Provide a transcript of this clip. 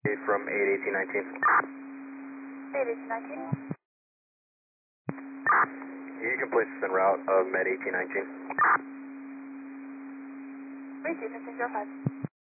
from 81819. 81819. You can place us en route of Med 1819. Receive, 1505.